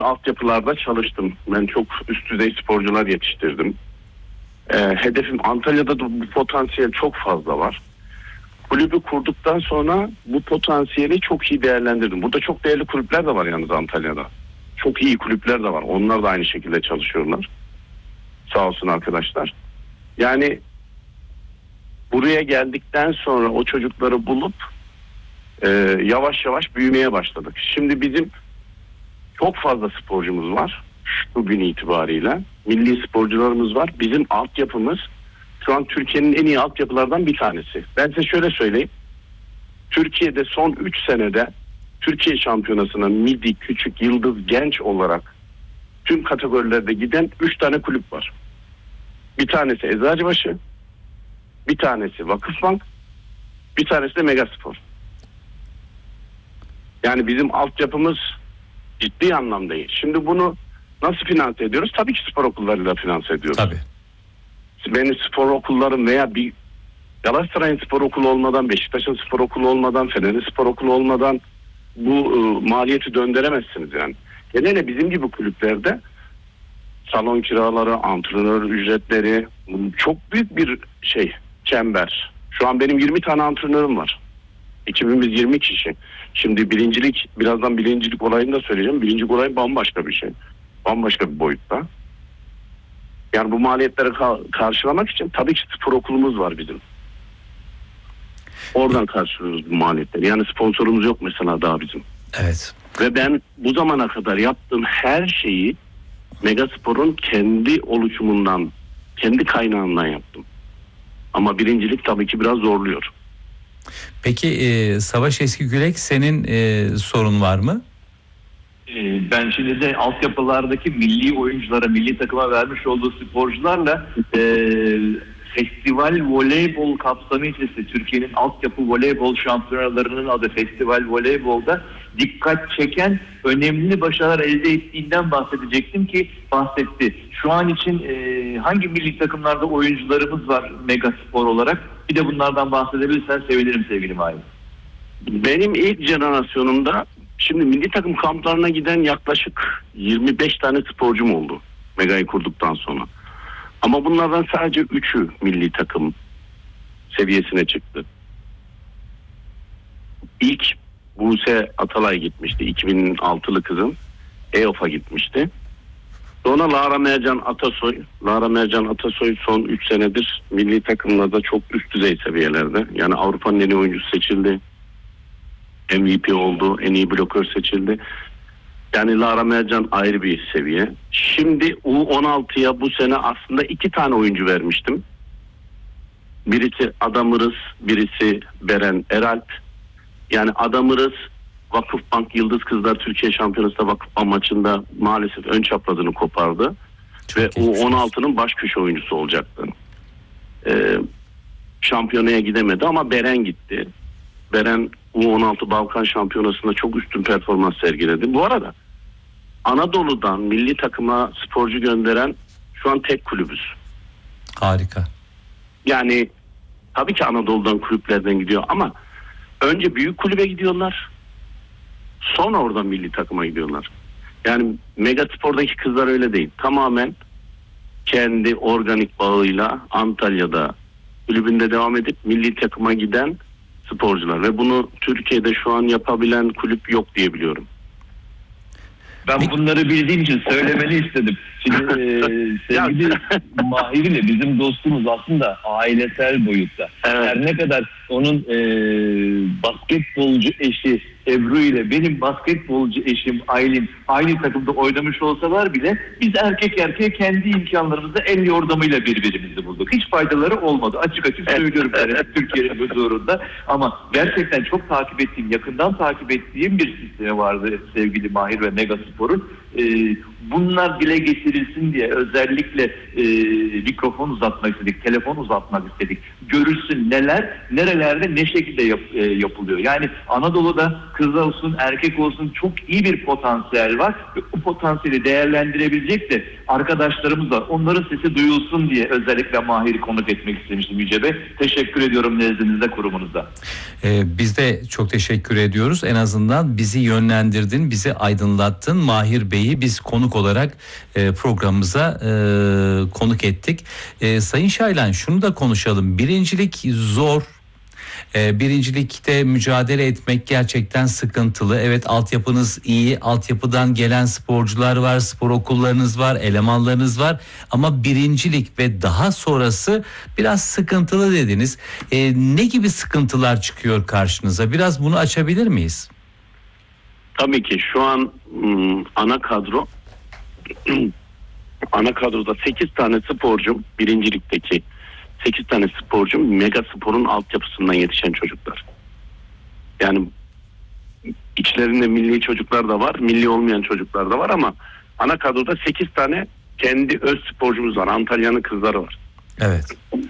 altyapılarda çalıştım. Ben çok üst düzey sporcular yetiştirdim. Hedefim, Antalya'da da bu potansiyel çok fazla var. Kulübü kurduktan sonra bu potansiyeli çok iyi değerlendirdim. Burada çok değerli kulüpler de var yalnız Antalya'da. Çok iyi kulüpler de var. Onlar da aynı şekilde çalışıyorlar. Sağ olsun arkadaşlar. Yani buraya geldikten sonra o çocukları bulup yavaş yavaş büyümeye başladık. Şimdi bizim çok fazla sporcumuz var. Bugün itibariyle milli sporcularımız var. Bizim altyapımız şu an Türkiye'nin en iyi altyapılardan bir tanesi. Ben size şöyle söyleyeyim. Türkiye'de son 3 senede Türkiye şampiyonasına midi, küçük, yıldız, genç olarak tüm kategorilerde giden 3 tane kulüp var. Bir tanesi Eczacıbaşı, bir tanesi Vakıfbank, bir tanesi de Megaspor. Yani bizim altyapımız ciddi anlamda iyi. Şimdi bunu nasıl finanse ediyoruz? Tabii ki spor okullarıyla finanse ediyoruz. Tabii. Benim spor okullarım veya bir Galatasaray'ın spor okulu olmadan, Beşiktaş'ın spor okulu olmadan, Fener'in spor okulu olmadan bu maliyeti döndüremezsiniz yani. Genelde bizim gibi kulüplerde salon kiraları, antrenör ücretleri çok büyük bir çember. Şu an benim 20 tane antrenörüm var. Ekibimiz 20 kişi. Şimdi birazdan birincilik olayını da söyleyeceğim. Birincilik olayı bambaşka bir şey. Bambaşka bir boyutta. Yani bu maliyetleri karşılamak için tabii ki spor okulumuz var bizim. Oradan karşılıyoruz bu maliyetleri. Yani sponsorumuz yok mesela daha bizim. Evet. Ve ben bu zamana kadar yaptığım her şeyi Megaspor'un kendi oluşumundan, kendi kaynağından yaptım. Ama birincilik tabii ki biraz zorluyor. Peki Savaş Eskigürek, senin sorun var mı? Ben şimdi de altyapılardaki milli oyunculara, milli takıma vermiş olduğu sporcularla festival voleybol kapsamı içerisinde Türkiye'nin altyapı voleybol şampiyonalarının adı Festival Voleybol'da dikkat çeken önemli başarılar elde ettiğinden bahsedecektim ki bahsetti. Şu an için hangi milli takımlarda oyuncularımız var Megaspor olarak? Bir de bunlardan bahsedebilirsen sevinirim sevgili Mahir. Benim ilk jenerasyonumda şimdi milli takım kamplarına giden yaklaşık 25 tane sporcum oldu Mega'yı kurduktan sonra. Ama bunlardan sadece 3'ü milli takım seviyesine çıktı. İlk Buse Atalay gitmişti. 2006'lı kızım. EOF'a gitmişti. Sonra Lara Mercan Atasoy. Lara Mercan Atasoy son 3 senedir milli takımlarda çok üst düzey seviyelerde. Yani Avrupa'nın en iyi oyuncusu seçildi. MVP oldu. En iyi blokör seçildi. Yani Lara Mercan ayrı bir seviye. Şimdi U16'ya bu sene aslında 2 tane oyuncu vermiştim. Birisi Adamırız, birisi Beren Eralp. Yani Adamırız Vakıfbank Yıldız Kızlar Türkiye Şampiyonası'nda Vakıfbank maçında maalesef ön çaprazını kopardı. Ve U16'nın baş köşe oyuncusu olacaktı. Şampiyonaya gidemedi ama Beren gitti. Beren U16 Balkan Şampiyonası'nda çok üstün performans sergiledi. Bu arada Anadolu'dan milli takıma sporcu gönderen şu an tek kulübüz. Harika. Yani tabii ki Anadolu'dan kulüplerden gidiyor ama önce büyük kulübe gidiyorlar. Sonra oradan milli takıma gidiyorlar. Yani Megaspor'daki kızlar öyle değil. Tamamen kendi organik bağıyla Antalya'da kulübünde devam edip milli takıma giden sporcular ve bunu Türkiye'de şu an yapabilen kulüp yok diye biliyorum. Ben bunları bildiğim için söylemeni istedim. Şimdi sevgili Mahir ile bizim dostumuz aslında ailesel boyutta. Evet. Her ne kadar onun basketbolcu eşi Ebru ile benim basketbolcu eşim Aylin aynı takımda oynamış olsalar bile biz erkek erkeğe kendi imkanlarımızla el yordamıyla birbirimizi bulduk. Hiç faydaları olmadı. Açık açık söylüyorum Türkiye'nin huzurunda. Ama gerçekten çok yakından takip ettiğim bir sistemi vardı sevgili Mahir ve Megaspor'un. Bunlar dile getirilsin diye özellikle mikrofon uzatmak istedik, telefon uzatmak istedik. Görülsün nerelerde ne şekilde yapılıyor. Yani Anadolu'da kız olsun erkek olsun çok iyi bir potansiyel var. Bu potansiyeli değerlendirebilecek de arkadaşlarımız var. Onların sesi duyulsun diye özellikle Mahir'i konuk etmek istemiştim Yüce Bey. Teşekkür ediyorum nezdinizde, kurumunuzda. Biz de çok teşekkür ediyoruz. En azından bizi yönlendirdin, bizi aydınlattın. Mahir Bey'i biz konuk olarak programımıza konuk ettik. Sayın Şaylan, şunu da konuşalım. Birincilik zor. Birincilikte mücadele etmek gerçekten sıkıntılı. Evet, altyapınız iyi, altyapıdan gelen sporcular var, spor okullarınız var, elemanlarınız var. Ama birincilik ve daha sonrası biraz sıkıntılı dediniz. Ne gibi sıkıntılar çıkıyor karşınıza? Biraz bunu açabilir miyiz? Tabii ki şu an ana kadroda 8 tane sporcum, birincilikteki 8 tane sporcum Mega Spor'un altyapısından yetişen çocuklar. Yani içlerinde milli çocuklar da var, milli olmayan çocuklar da var ama ana kadroda 8 tane kendi öz sporcumuz var. Antalya'nın kızları var. Evet.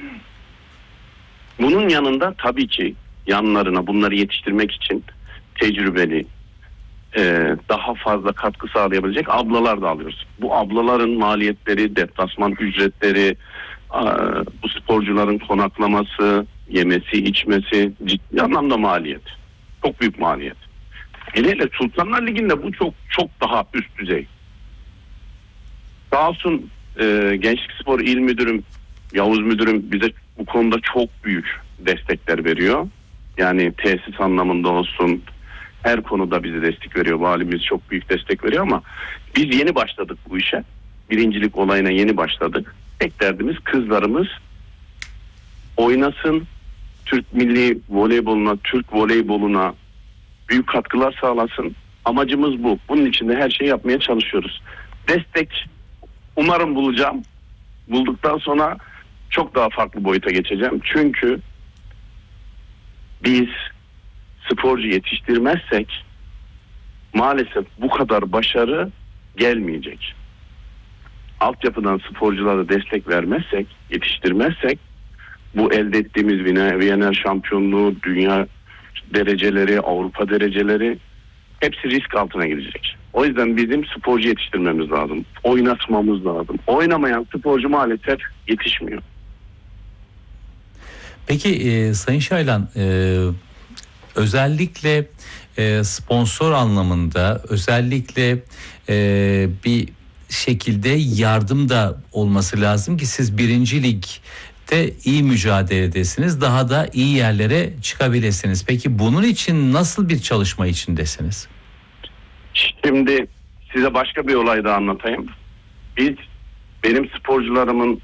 Bunun yanında tabii ki yanlarına bunları yetiştirmek için tecrübeli, daha fazla katkı sağlayabilecek ablalar da alıyoruz. Bu ablaların maliyetleri, deplasman ücretleri, bu sporcuların konaklaması, yemesi, içmesi ciddi anlamda maliyet. Çok büyük maliyet. Hele Sultanlar Ligi'nde bu çok daha üst düzey. Sağ olsun Gençlik Spor İl Müdürüm, Yavuz Müdürüm bize bu konuda çok büyük destekler veriyor. Yani tesis anlamında olsun, her konuda bize destek veriyor. Valimiz çok büyük destek veriyor ama biz yeni başladık bu işe. Birincilik olayına yeni başladık. Tek derdimiz kızlarımız oynasın, Türk milli voleyboluna, Türk voleyboluna büyük katkılar sağlasın. Amacımız bu. Bunun için de her şeyi yapmaya çalışıyoruz. Destek umarım bulacağım. Bulduktan sonra çok daha farklı boyuta geçeceğim. Çünkü biz sporcu yetiştirmezsek maalesef bu kadar başarı gelmeyecek. Altyapıdan sporculara destek vermezsek, yetiştirmezsek bu elde ettiğimiz Viyener şampiyonluğu, dünya dereceleri, Avrupa dereceleri hepsi risk altına girecek. O yüzden bizim sporcu yetiştirmemiz lazım. Oynatmamız lazım. Oynamayan sporcu maalesef yetişmiyor. Peki Sayın Şaylan, özellikle sponsor anlamında özellikle bir şekilde yardım da olması lazım ki siz birinci ligde iyi mücadele edesiniz, daha da iyi yerlere çıkabilirsiniz. Peki bunun için nasıl bir çalışma içindesiniz? Şimdi size başka bir olay da anlatayım. Benim sporcularımın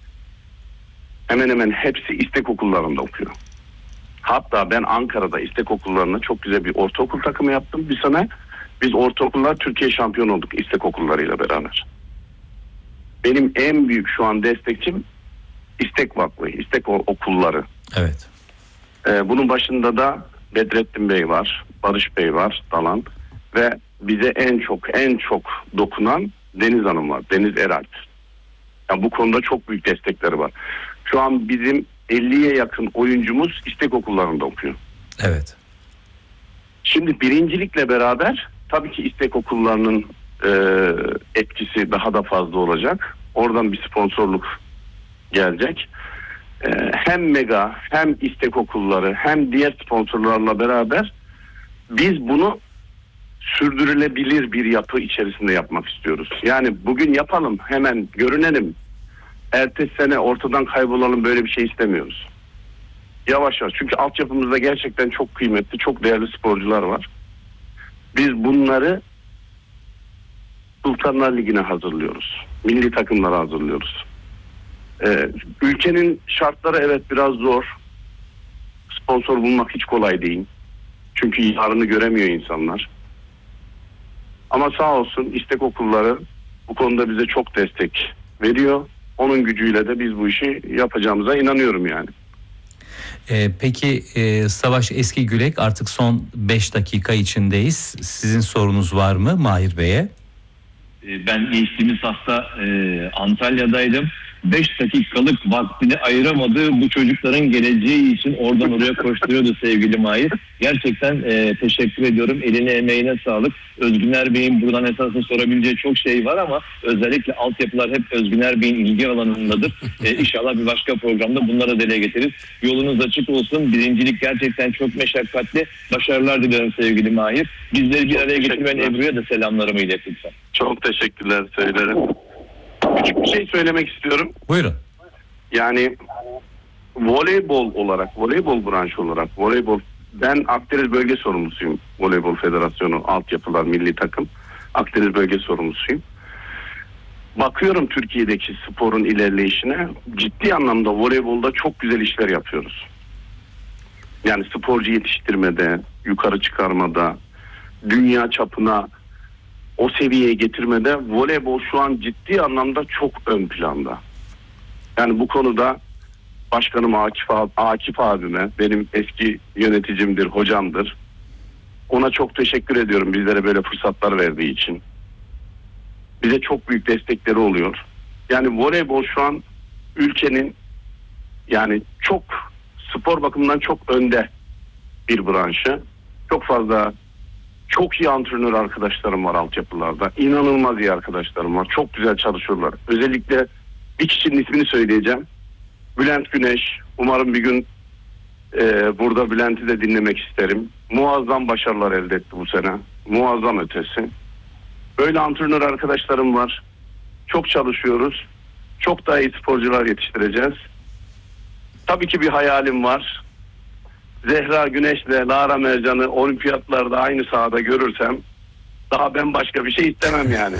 hemen hemen hepsi istek okullarında okuyor. Hatta ben Ankara'da istek okullarına çok güzel bir ortaokul takımı yaptım bir sene. Biz ortaokullar Türkiye şampiyon olduk istek okullarıyla beraber. Benim en büyük şu an destekçim istek vakfı, istek okulları. Evet. Bunun başında da Bedrettin Bey var, Barış Bey var, Dalan ve bize en çok dokunan Deniz Hanım var, Deniz Eralp. Yani bu konuda çok büyük destekleri var. Şu an bizim 50'ye yakın oyuncumuz istek okullarında okuyor. Evet. Şimdi birincilikle beraber tabii ki istek okullarının etkisi daha da fazla olacak. Oradan bir sponsorluk gelecek. Hem Mega hem istek okulları hem diğer sponsorlarla beraber biz bunu sürdürülebilir bir yapı içerisinde yapmak istiyoruz. Yani bugün yapalım, hemen görünelim. Ertesi sene ortadan kaybolalım, böyle bir şey istemiyoruz. Yavaş yavaş. Çünkü altyapımızda gerçekten çok kıymetli, çok değerli sporcular var. Biz bunları Sultanlar Ligi'ne hazırlıyoruz. Milli takımlara hazırlıyoruz. Ülkenin şartları evet biraz zor. Sponsor bulmak hiç kolay değil. Çünkü yarını göremiyor insanlar. Ama sağ olsun istek okulları bu konuda bize çok destek veriyor. Onun gücüyle de biz bu işi yapacağımıza inanıyorum yani. Peki Savaş Eskigülek, artık son 5 dakika içindeyiz. Sizin sorunuz var mı Mahir Bey'e? Ben geçtiğimiz hafta Antalya'daydım. 5 dakikalık vaktini ayıramadı. Bu çocukların geleceği için oradan oraya koşturuyordu sevgili Mahir. Gerçekten teşekkür ediyorum. Eline emeğine sağlık. Özgüner Bey'in buradan esasında sorabileceği çok şey var ama özellikle altyapılar hep Özgüner Bey'in ilgi alanındadır. İnşallah bir başka programda bunları dile getiririz. Yolunuz açık olsun. Birincilik gerçekten çok meşakkatli. Başarılar diliyorum sevgili Mahir. Bizleri bir araya getiren Ebru'ya da selamlarımı ilet lütfen. Çok teşekkürler, söylerim. Küçük bir şey söylemek istiyorum. Buyurun. Yani voleybol branşı olarak, ben Akdeniz Bölge Sorumlusuyum. Voleybol Federasyonu, Altyapılar Milli Takım. Akdeniz Bölge Sorumlusuyum. Bakıyorum Türkiye'deki sporun ilerleyişine. Ciddi anlamda voleybolda çok güzel işler yapıyoruz. Yani sporcu yetiştirmede, yukarı çıkarmada, dünya çapına o seviyeye getirmede voleybol şu an ciddi anlamda çok ön planda. Yani bu konuda başkanım Akif abime, benim eski yöneticimdir, hocamdır. Ona çok teşekkür ediyorum bizlere böyle fırsatlar verdiği için. Bize çok büyük destekleri oluyor. Yani voleybol şu an ülkenin yani çok spor bakımından çok önde bir branşı. Çok fazla çok iyi antrenör arkadaşlarım var altyapılarda. İnanılmaz iyi arkadaşlarım var. Çok güzel çalışıyorlar. Özellikle bir kişinin ismini söyleyeceğim. Bülent Güneş. Umarım bir gün burada Bülent'i de dinlemek isterim. Muazzam başarılar elde etti bu sene. Muazzam ötesi. Böyle antrenör arkadaşlarım var. Çok çalışıyoruz. Çok daha iyi sporcular yetiştireceğiz. Tabii ki bir hayalim var. Zehra Güneş'le Lara Mercan'ı olimpiyatlarda aynı sahada görürsem daha ben başka bir şey istemem yani.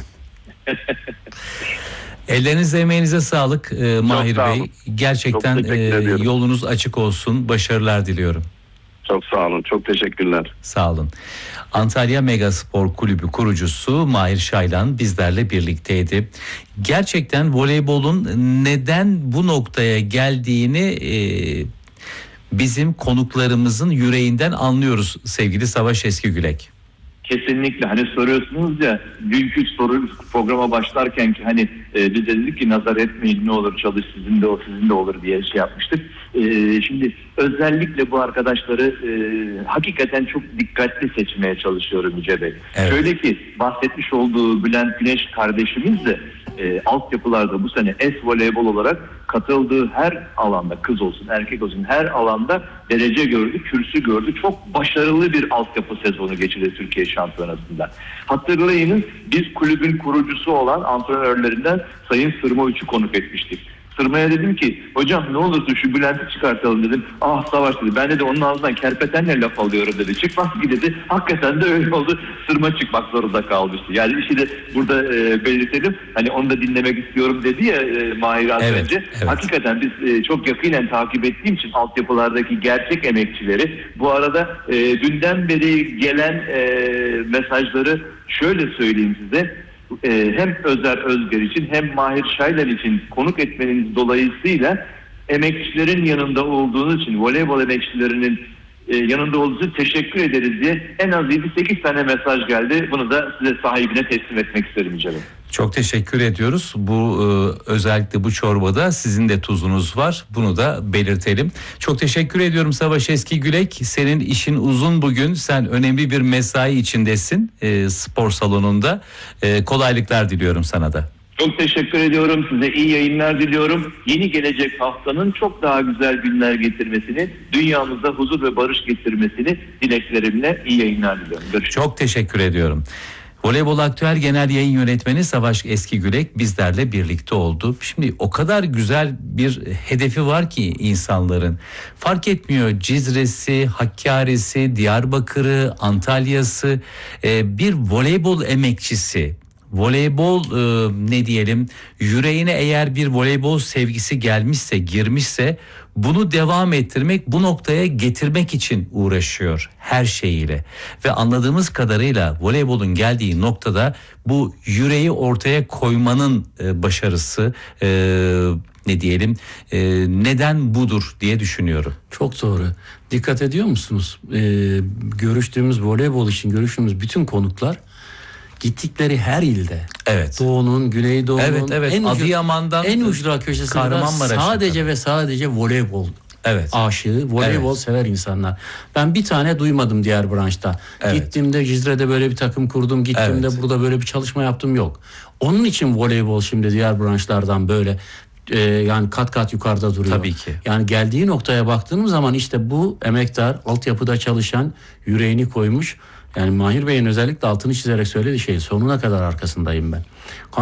Ellerinize emeğinize sağlık Mahir sağ Bey. olun. Gerçekten Çok teşekkür ediyorum. yolunuz açık olsun. Başarılar diliyorum. Çok sağ olun. Çok teşekkürler. Sağ olun. Antalya Megaspor Kulübü kurucusu Mahir Şaylan bizlerle birlikteydi. Gerçekten voleybolun neden bu noktaya geldiğini bizim konuklarımızın yüreğinden anlıyoruz sevgili Savaş Eskigülek. Kesinlikle, hani soruyorsunuz ya dünkü programa başlarken ki hani biz dedik ki nazar etmeyin ne olur, çalış sizin de olur diye şey yapmıştık. Şimdi özellikle bu arkadaşları hakikaten çok dikkatli seçmeye çalışıyorum Yüce Bey. Evet. Şöyle ki bahsetmiş olduğu Bülent Güneş kardeşimiz de altyapılarda bu sene voleybol olarak katıldığı her alanda, kız olsun erkek olsun her alanda derece gördü, kürsü gördü. Çok başarılı bir altyapı sezonu geçirdi Türkiye Şampiyonası'nda. Hatırlayınız, biz kulübün kurucusu olan antrenörlerinden Sayın Sırma Üç'ü konuk etmiştik. Sırma'ya dedim ki hocam ne olursun şu Bülent'i çıkartalım dedim. Ah Savaş dedi. Ben de onun ağzından kerpetenle laf alıyorum dedi. Çıkmaz ki dedi. Hakikaten de öyle oldu. Sırma çıkmak zorunda kalmıştı. Yani işi de burada belirtelim. Hani onu da dinlemek istiyorum dedi ya Mahir az önce. Evet. Hakikaten biz çok yakinen takip ettiğim için altyapılardaki gerçek emekçileri, bu arada dünden beri gelen mesajları şöyle söyleyeyim size. Hem Özer Özger için hem Mahir Şaylan için konuk etmeniz dolayısıyla emekçilerin yanında olduğunuz için, voleybol emekçilerinin yanında olduğunuz için teşekkür ederiz diye en az 7-8 tane mesaj geldi. Bunu da size sahibine teslim etmek isterim canım. Çok teşekkür ediyoruz. Bu özellikle bu çorbada sizin de tuzunuz var. Bunu da belirtelim. Çok teşekkür ediyorum Savaş Eskigülek. Senin işin uzun bugün. Sen önemli bir mesai içindesin spor salonunda. Kolaylıklar diliyorum sana da. Çok teşekkür ediyorum. Size iyi yayınlar diliyorum. Yeni gelecek haftanın çok daha güzel günler getirmesini, dünyamıza huzur ve barış getirmesini dileklerimle iyi yayınlar diliyorum. Görüşürüz. Çok teşekkür ediyorum. Voleybol Aktüel Genel Yayın Yönetmeni Savaş Eskigülek bizlerle birlikte oldu. Şimdi o kadar güzel bir hedefi var ki insanların. Fark etmiyor Cizre'si, Hakkari'si, Diyarbakır'ı, Antalya'sı, bir voleybol emekçisi. Voleybol ne diyelim, yüreğine eğer bir voleybol sevgisi gelmişse, girmişse bunu devam ettirmek, bu noktaya getirmek için uğraşıyor her şeyiyle. Ve anladığımız kadarıyla voleybolun geldiği noktada bu yüreği ortaya koymanın başarısı ne diyelim, neden budur diye düşünüyorum. Çok doğru. Dikkat ediyor musunuz? Görüştüğümüz voleybol için görüştüğümüz bütün konuklar gittikleri her ilde, Evet. Doğu'nun, Güneydoğu'nun Evet. Adıyaman'dan en ucra köşesinde Kahramanmaraş'a sadece ve sadece voleybol aşığı, voleybol sever insanlar. Ben bir tane duymadım diğer branşta. Evet. Gittiğimde Cizre'de böyle bir takım kurdum, gittiğimde burada böyle bir çalışma yaptım, yok. Onun için voleybol şimdi diğer branşlardan böyle yani kat kat yukarıda duruyor. Tabii ki. Yani geldiği noktaya baktığım zaman işte bu emektar, altyapıda çalışan, yüreğini koymuş. Yani Mahir Bey'in özellikle altını çizerek söylediği şey, sonuna kadar arkasındayım ben.